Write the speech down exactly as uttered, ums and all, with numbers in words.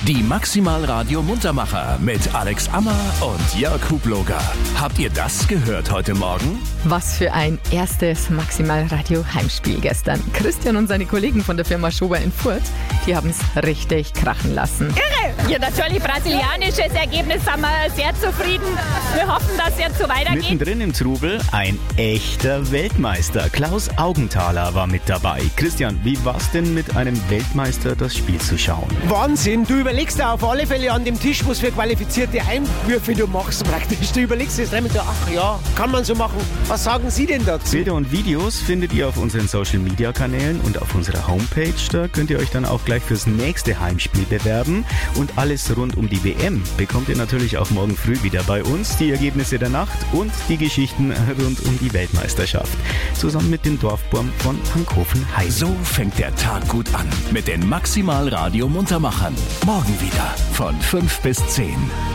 Die Maximal Radio Muntermacher mit Alex Ammer und Jörg Hubloger. Habt ihr das gehört heute Morgen? Was für ein erstes Maximal Radio Heimspiel gestern. Christian und seine Kollegen von der Firma Schober in Furth, die haben es richtig krachen lassen. Irre! Ja, natürlich brasilianisches Ergebnis, sind wir sehr zufrieden. Wir hoffen, dass es jetzt so weitergeht. Mittendrin im Trubel ein echter Weltmeister. Klaus Augenthaler war mit dabei. Christian, wie war's denn mit einem Weltmeister das Spiel zu schauen? Wahnsinn, du überlegst da auf alle Fälle an dem Tisch, was für qualifizierte Einwürfe du machst praktisch. Du überlegst jetzt dreimal, ach ja, kann man so machen. Was sagen Sie denn dazu? Bilder und Videos findet ihr auf unseren Social-Media-Kanälen und auf unserer Homepage. Da könnt ihr euch dann auch gleich fürs nächste Heimspiel bewerben. Und alles rund um die W M bekommt ihr natürlich auch morgen früh wieder bei uns. Die Ergebnisse der Nacht und die Geschichten rund um die Weltmeisterschaft. Zusammen mit dem Dorfburm von Hankhofen-Heide. So fängt der Tag gut an mit den Maximal Radio Muntermachern. Morgen wieder von fünf bis zehn.